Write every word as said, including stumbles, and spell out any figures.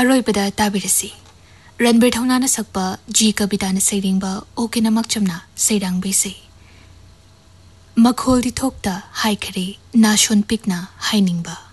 अरोइबदा ताबिरसी रणबीर थौनाना सकपा जी कविताना सैरिंगबा okay नमकचमना सैरांगबैसे मखोल दिथोक्ता हाइखरे नाशोन पिकना हाइनिंगबा